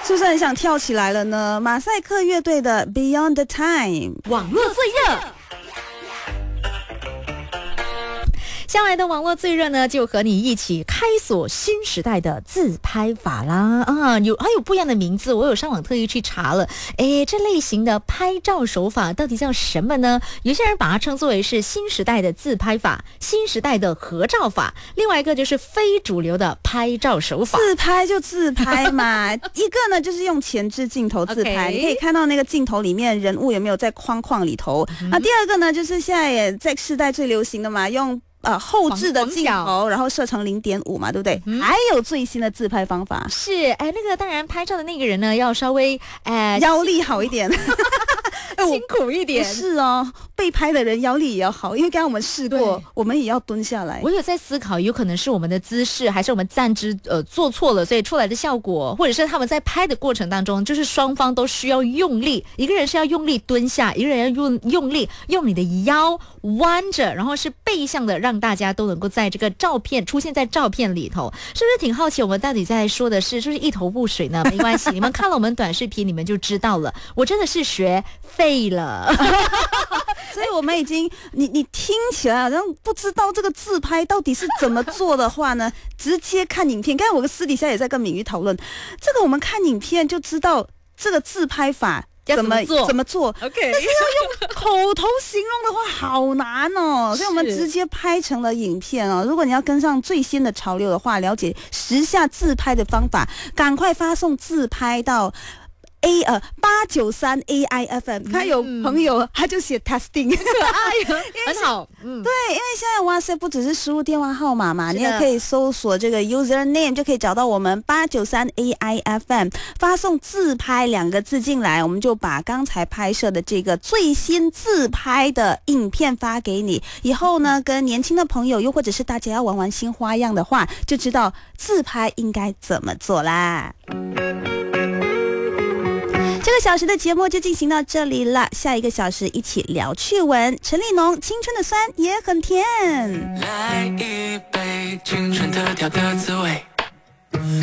是不是很想跳起来了呢？马赛克乐队的 Beyond the Time， 网络最热。将来的网络最热呢，就和你一起开锁新时代的自拍法啦！还有不一样的名字，我有上网特意去查了。这类型的拍照手法到底叫什么呢？有些人把它称作为是新时代的自拍法、新时代的合照法，另外一个就是非主流的拍照手法。 自拍就自拍嘛，一个呢就是用前置镜头自拍，你可以看到那个镜头里面人物有没有在框里头。那第二个呢，就是现在也在世代最流行的嘛，用后置的镜头，然后设成0.5嘛，对不对？还有最新的自拍方法是，那个当然拍照的那个人呢，要稍微腰力好一点。 辛苦一点。 是哦，被拍的人腰力也要好，因为刚刚我们试过，我们也要蹲下来。 我有在思考，有可能是我们的姿势，还是我们站姿做错了，所以出来的效果，或者是他们在拍的过程当中，就是双方都需要用力，一个人是要用力蹲下，一个人要用力用你的腰弯着，然后是背向的，让大家都能够在这个照片出现在照片里头。是不是挺好奇我们到底在说的是就是一头雾水呢？没关系，你们看了我们短视频，你们就知道了。我真的是学废了。 所以我们已经你听起来好像不知道这个自拍到底是怎么做的话呢，直接看影片。刚才我私底下也在跟敏瑜讨论，这个我们看影片就知道这个自拍法怎么做 OK， 但是要用口头形容的话好难哦，所以我们直接拍成了影片哦。如果你要跟上最新的潮流的话，了解时下自拍的方法，赶快发送自拍到893 AIFM， 他有朋友他就写 testing， 可爱，很好。 对，因为现在 WhatsApp 不只是输入电话号码嘛，你也可以搜索这个 username 就可以找到我们893 AIFM， 发送自拍2个字进来，我们就把刚才拍摄的这个最新自拍的影片发给你。以后呢，跟年轻的朋友又或者是大家要玩新花样的话，就知道自拍应该怎么做啦。这个小时的节目就进行到这里了，下一个小时一起聊趣闻。陈立农，青春的酸也很甜。 来一杯青春特调的滋味，